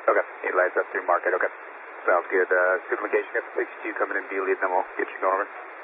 Okay, 8 lights up through market, okay. Sounds good. Superlication, got 62 coming in, be lead, then we'll get you going over.